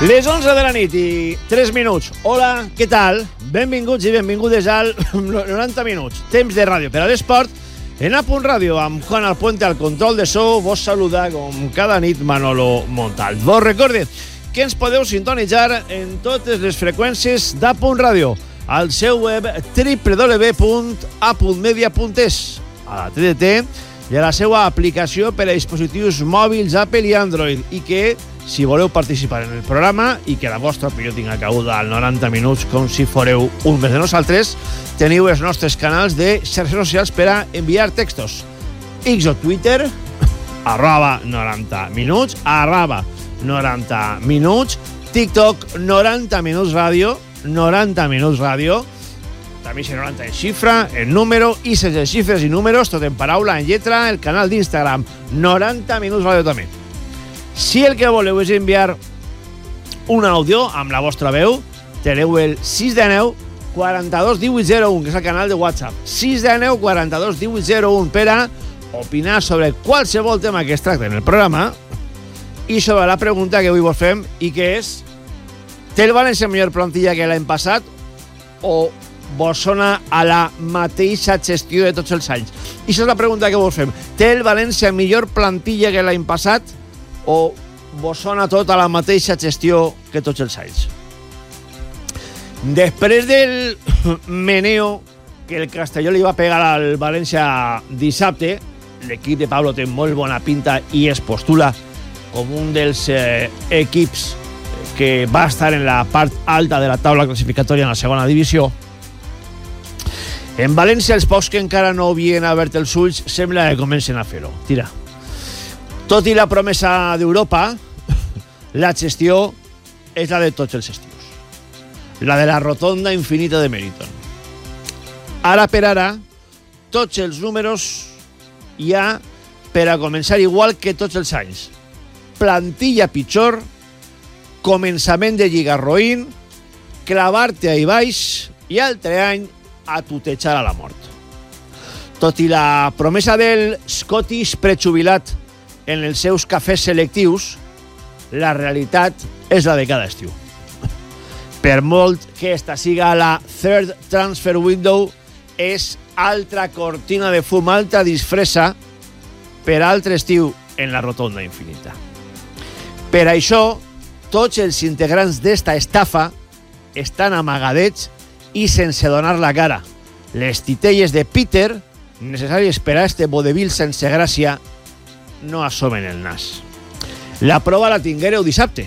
Les 11 de la nit i 3 minuts. Hola, què tal? Benvinguts i benvingudes al 90 minuts. Temps de ràdio per a l'esport. En A Punt Ràdio, amb Juan Alpuente al control de so, vos saluda com cada nit Manolo Montal. Vos recorde que ens podeu sintonitzar en totes les freqüències d'A Punt Ràdio, al seu web www.apuntmedia.es, a la TDT i a la seva aplicació per a dispositius mòbils Apple i Android, i que, si voleu participar en el programa i que la vostra opinió tinga cabuda al 90 minuts com si foreu un més de nosaltres, teniu els nostres canals de xarxes socials per a enviar textos. X o Twitter, @90 minuts, @90 minuts, TikTok 90 minuts ràdio, 90 minuts ràdio, també si 90 en xifra, en número, i sense xifres i números, tot en paraula, en lletra, el canal d'Instagram 90 minuts ràdio també. Si el que voleu és enviar un àudio amb la vostra veu, teniu el 619 42 1801, que és el canal de WhatsApp. 619 42 1801 per a opinar sobre qualsevol tema que es tracta en el programa i sobre la pregunta que avui vos fem, i que és: té el València millor plantilla que l'any passat o vos sona a la mateixa gestió de tots els anys? I això és la pregunta que vos fem. Té el València millor plantilla que l'any passat o vos sona tot a la mateixa gestió que tots els anys? Després del meneo que el Castelló li va pegar al València dissabte, l'equip de Pablo té molt bona pinta i es postula com un dels equips que va estar en la part alta de la taula classificatòria en la segona divisió. En València, els pocs que encara no havien obert els ulls sembla que comencen a fer-ho. Tira. Tot i la promesa d'Europa, la gestió és la de tots els estius. La de la rotonda infinita de Meriton. Ara per ara, tots els números hi ha per a començar igual que tots els anys. Plantilla pitjor, començament de lliga roïn, clavar-te ahí baix i altre any a tutejar a la mort. Tot i la promesa del Scottish prejubilat en els seus cafès selectius, la realitat és la de cada estiu. Per molt que esta siga la third transfer window, és altra cortina de fum, altra disfressa per altre estiu en la rotonda infinita. Per això, tots els integrants d'esta estafa estan amagadets i sense donar la cara. Les titelles de Peter, necessàries per a este vodevil sense gràcia, no assomen el nas. La prova la tinguéreu dissabte.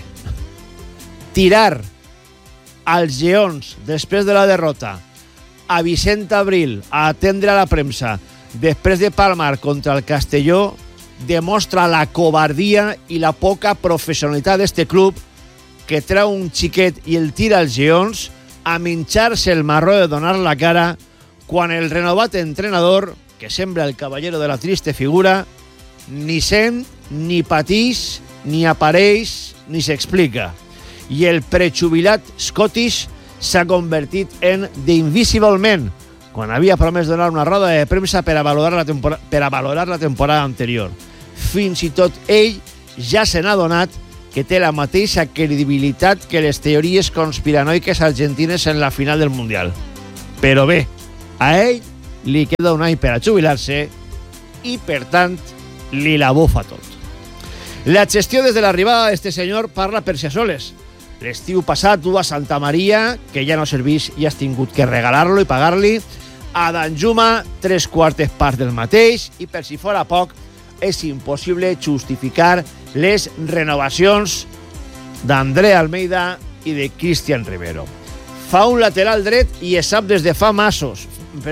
Tirar als lleons després de la derrota, a Vicent Abril a atendre a la premsa després de palmar contra el Castelló, demostra la covardia i la poca professionalitat d'este club, que treu un xiquet i el tira als lleons a minxar-se el marró de donar la cara quan el renovat entrenador, que sembla el caballero de la triste figura, ni sent, ni patix, ni apareix, ni s'explica. I el prejubilat Scottish s'ha convertit en The Invisible Man, quan havia promès donar una roda de premsa per a valorar la temporada anterior. Fins i tot ell ja se n'ha donat que té la mateixa credibilitat que les teories conspiranoiques argentines en la final del Mundial. Però bé, a ell li queda un any per a jubilar-se i, per tant, li la bufa tot. La gestió des de l'arribada d'este senyor parla per si soles. L'estiu passat du a Santa Maria, que ja no serveix i has tingut que regalar-lo i pagar-li, a Danjuma 3/4 parts del mateix, i per si fora poc, és impossible justificar les renovacions d'André Almeida i de Cristian Rivero. Fa un lateral dret i es sap des de fa mesos.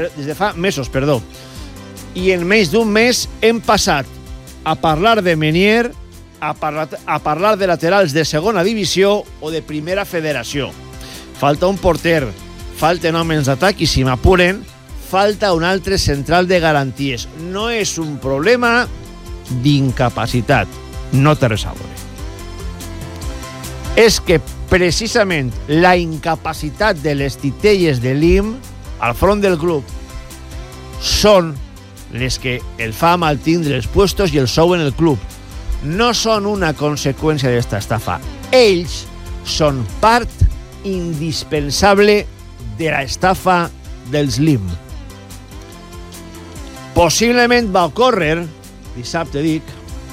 I en menys d'un mes hem passat a parlar de Menier, a parlar de laterals de segona divisió o de primera federació. Falta un porter, falten homes d'atac i, si m'apuren, falta un altre central de garanties. No és un problema d'incapacitat, no té res a veure. És que precisament la incapacitat de les titelles de l'IM al front del club són les que el fa maltindre els puestos i el sou en el club. No són una conseqüència d'esta estafa. Ells són part indispensable de la estafa dels LIM. Possiblement va ocórrer, dissabte dic,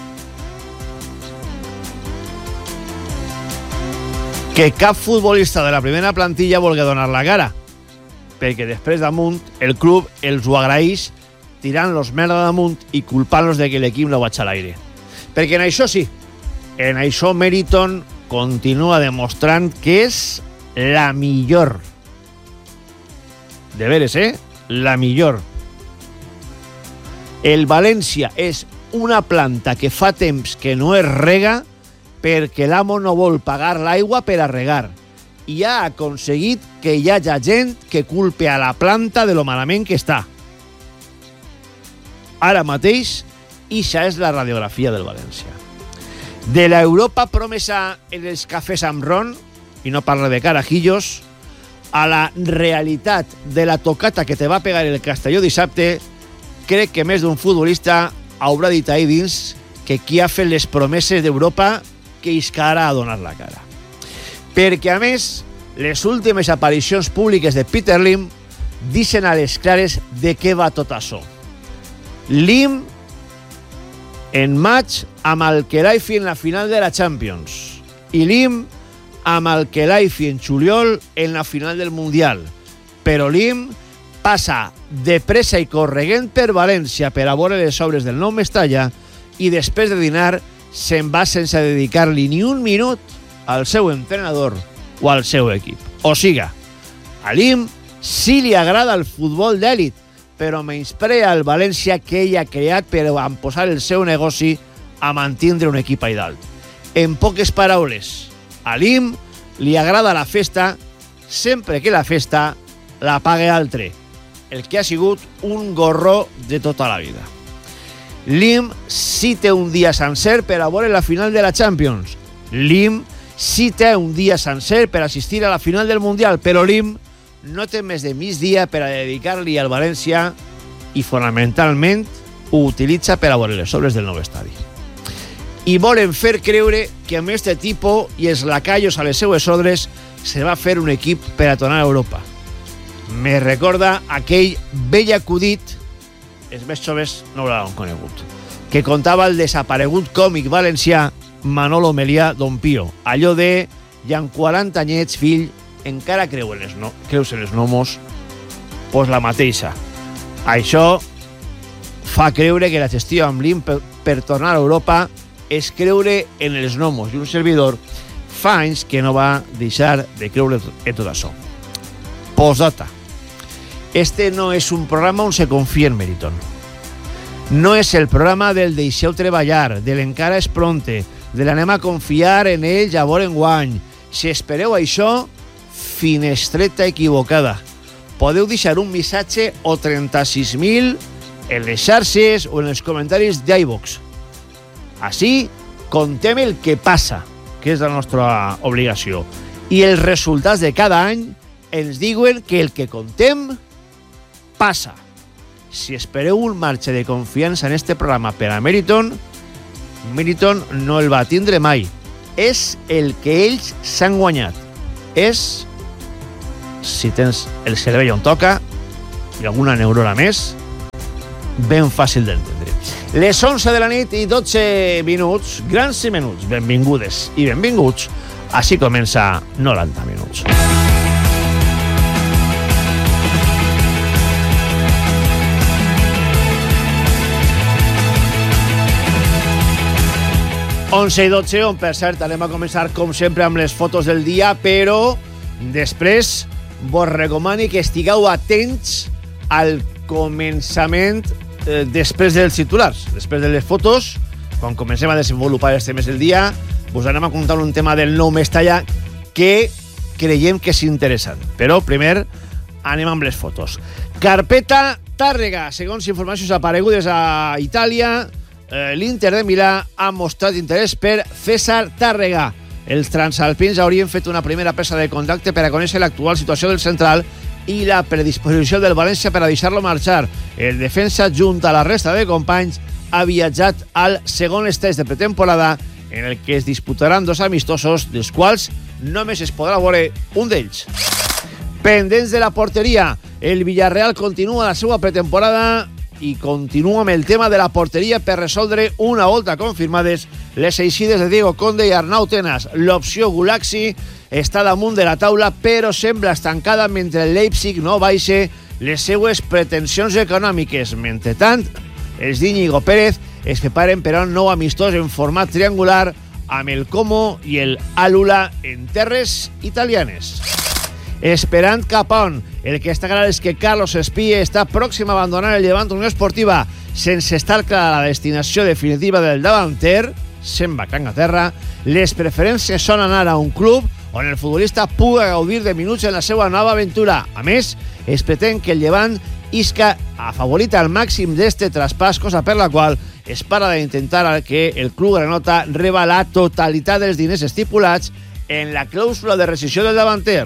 que cap futbolista de la primera plantilla vulgui donar la cara, perquè després damunt el club els ho agraeix tirant-los merda damunt i culpant-los de que l'equip no vaig a l'aire. Perquè en això sí, en això Meriton continua demostrant que és la millor. De veres, la millor. El València és una planta que fa temps que no es rega perquè l'amo no vol pagar l'aigua per a regar i ha aconseguit que hi hagi gent que culpe a la planta de lo malament que està. Ara mateix, ixa és la radiografia del València. De la Europa promesa en els cafès amb ron, i no parla de carajillos, a la realitat de la tocata que te va pegar el Castelló dissabte, crec que més d'un futbolista haurà dit ahir dins que qui ha fet les promeses d'Europa que iscarà a donar la cara. Perquè, a més, les últimes aparicions públiques de Peter Lim dicen a les clares de què va tot això. Lim en maig amb el Khelaifi en la final de la Champions i Lim amb el Khelaifi en juliol en la final del Mundial. Però Lim passa de pressa i correguent per València per a veure les obres del nou Mestalla i després de dinar se'n va sense dedicar-li ni un minut al seu entrenador o al seu equip. O siga, a Lim sí li agrada el futbol d'èlit, però menysprea el València que ell ha creat per posar el seu negoci a mantindre un equip allà dalt. En poques paraules, a Lim li agrada la festa sempre que la festa la pague altre, el que ha sigut un gorró de tota la vida. Lim sí té un dia sencer per a veure la final de la Champions. Lim sí té un dia sencer per assistir a la final del Mundial, però Lim no té més de migdia per a dedicar-li al València i fonamentalment ho utilitza per a veure les obres del nou estadi. I volen fer creure que amb este tipus i els lacayos a les seues ordres se va fer un equip per a tornar a Europa. Me recorda aquell vell acudit, els més joves no l'han conegut, que contava el desaparegut còmic valencià Manolo Melià Don Pío. Allò de «I en 40 anyets, fill, encara creus en els gnomos?» Pues la mateixa. Això fa creure que la gestió amb Lim per tornar a Europa és creure en els gnomos, i un servidor fa anys que no va deixar de creure en tot això. Postdata. Este no és un programa on se confia en Meriton. No és el programa del deixeu treballar, de l'encara és pronte, de l'anem a confiar en ells a veure enguany. Si espereu això, finestreta equivocada. Podeu deixar un missatge o 36.000 en les xarxes o en els comentaris d'iVoox. Així, contem el que passa, que és la nostra obligació. I els resultats de cada any ens diuen que el que contem passa. Si espereu un marge de confiança en este programa per a Meriton, Meriton no el va tindre mai. És el que ells s'han guanyat. És, si tens el cervell on toca i alguna neurona més, ben fàcil d'entendre. Les 11 de la nit i 12 minuts, grans i menuts, benvingudes i benvinguts. Així comença 90 minuts. Onze i 12, on per cert anem a començar com sempre amb les fotos del dia, però després vos recomano que estigueu atents al començament després dels titulars, després de les fotos. Quan comencem a desenvolupar els temes del dia, vos anem a contar un tema del nou Mestalla que creiem que és interessant. Però primer anem amb les fotos. Carpeta Tàrrega. Segons informacions aparegudes a Itàlia, l'Inter de Milà ha mostrat interès per César Tàrrega. Els transalpins haurien fet una primera presa de contacte per a conèixer l'actual situació del central i la predisposició del València per a deixar-lo marxar. El defensa, junt a la resta de companys, ha viatjat al segon estatge de pretemporada en el que es disputaran dos amistosos, dels quals només es podrà veure un d'ells. Pendents de la porteria, el Villarreal continua la seva pretemporada i continua amb el tema de la porteria per resoldre una volta confirmades les eixides de Diego Conde i Arnau Tenas. L'opció Gulaxi està damunt de la taula, però sembla estancada mentre el Leipzig no baixa les seues pretensions econòmiques. Mentrestant, els d'Íñigo Pérez es preparen per a un nou amistós en format triangular amb el Como i el Alula en terres italianes. Esperant cap a on, el que està clar és que Carlos Espí està pròxim a abandonar el Llevant Unió Esportiva sense estar clara la destinació definitiva del davanter. Se'n va a Anglaterra. Les preferències són anar a un club on el futbolista puga gaudir de minuts en la seva nova aventura. A més, es pretén que el Llevant isca afavorit al màxim d'este traspàs, cosa per la qual es para d'intentar que el club granota reba la totalitat dels diners estipulats en la clàusula de rescissió del davanter.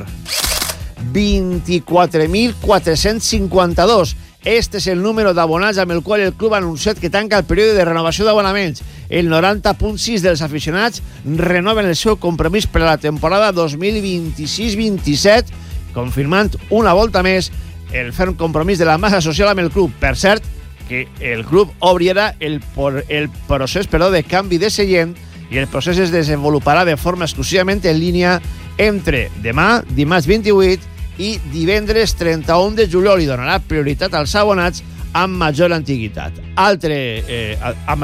24.452. Este és el número d'abonats amb el qual el club ha anunciat que tanca el període de renovació d'abonaments. El 90.6 dels aficionats renoven el seu compromís per a la temporada 2026-27, confirmant una volta més el ferm compromís de la massa social amb el club. Per cert, que el club obrirà el procés de canvi de seient i el procés es desenvoluparà de forma exclusivament en línia entre demà, dimarts 28, i divendres 31 de juliol, i donarà prioritat als abonats amb major antiguitat. Altre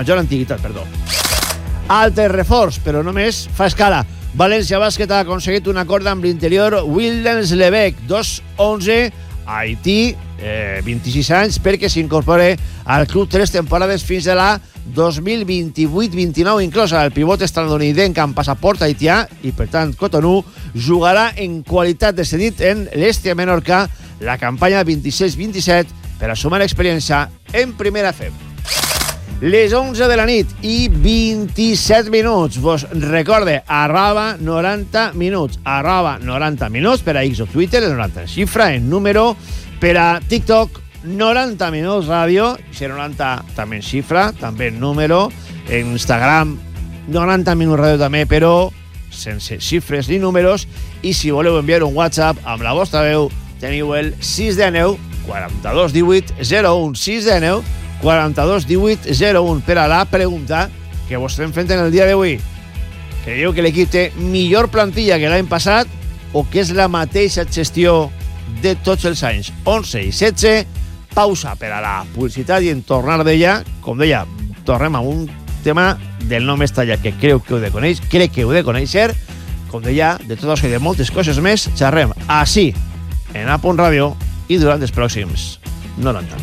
reforç, però només fa escala. València Bàsquet ha aconseguit un acord amb l'interior Wildens Lebec, 2-11, Haití, 26 anys, perquè s'incorpore al club 3 temporades fins a la 2028-29 inclosa. El pivot estatunidenc amb passaport haitià i, per tant, Cotonou jugarà en qualitat de cedit en l'Estia Menorca la campanya 26-27 per a sumar experiència en primera FEB. Les 11 de la nit i 27 minuts. Vos recorde, @90 minuts. @90 minuts per a X o Twitter, el 90 en xifra, en número. Per a TikTok, 90 minuts ràdio, si 90 també en xifra, també en número. En Instagram, 90 minuts ràdio també, però sense xifres ni números. I si voleu enviar un WhatsApp amb la vostra veu, teniu el 619 42 18 01, 619 42 18 01 per a la pregunta que vos estem fent en el dia d'avui. Creieu que l'equip té millor plantilla que l'any passat o que és la mateixa gestió de tots els anys? 11 i 16, pausa per a la publicitat i en tornar d'ella, com deia, tornem a un tema del nom Estalla, que crec que heu de conèixer, com deia, de tot això i de moltes coses més, xerrem així, en A.Punt Ràdio i durant els pròxims 90.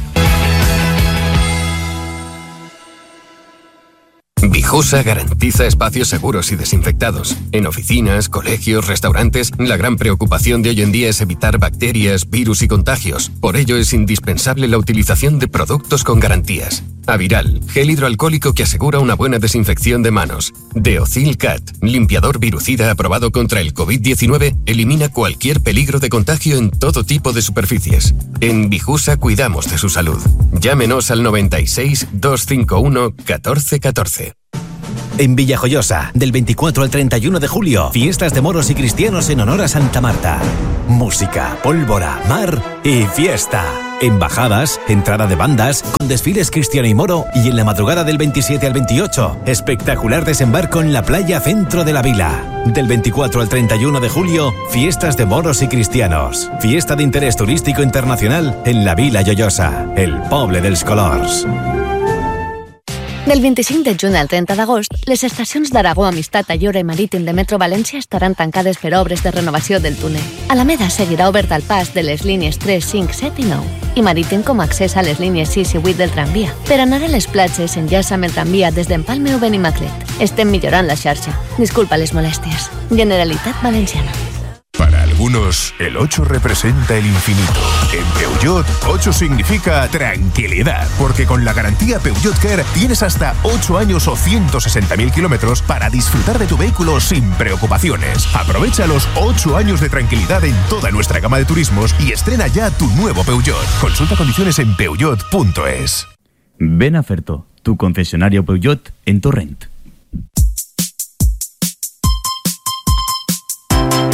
Vijusa garantiza espacios seguros y desinfectados. En oficinas, colegios, restaurantes, la gran preocupación de hoy en día es evitar bacterias, virus y contagios. Por ello es indispensable la utilización de productos con garantías. Aviral, gel hidroalcohólico que asegura una buena desinfección de manos. Deocil Cat, limpiador virucida aprobado contra el COVID-19, elimina cualquier peligro de contagio en todo tipo de superficies. En Vijusa cuidamos de su salud. Llámenos al 96 251 1414. En Villajoyosa, del 24 al 31 de julio, fiestas de moros y cristianos en honor a Santa Marta. Música, pólvora, mar y fiesta. Embajadas, entrada de bandas, con desfiles cristiano y moro, y en la madrugada del 27 al 28, espectacular desembarco en la playa centro de la vila. Del 24 al 31 de julio, fiestas de moros y cristianos. Fiesta de interés turístico internacional en la Vila Joiosa, el poble dels colors. Del 25 de juny al 30 d'agost, les estacions d'Aragó, Amistat, Ayora i Marítim de Metro València estaran tancades per obres de renovació del túnel. Alameda seguirà obert al pas de les línies 3, 5, 7 i 9 i Marítim com a accés a les línies 6 i 8 del tramvia. Per anar a les platges s'enllaça amb el tramvia des d'Empalme o Benimaclet. Estem millorant la xarxa. Disculpa les molèsties. Generalitat Valenciana. Para algunos, el 8 representa el infinito. En Peugeot, 8 significa tranquilidad, porque con la garantía Peugeot Care tienes hasta 8 años o 160.000 kilómetros para disfrutar de tu vehículo sin preocupaciones. Aprovecha los 8 años de tranquilidad en toda nuestra gama de turismos y estrena ya tu nuevo Peugeot. Consulta condiciones en peugeot.es. Ven a Ferto, tu concesionario Peugeot en Torrent.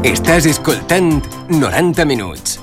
Estàs escoltant 90 minuts.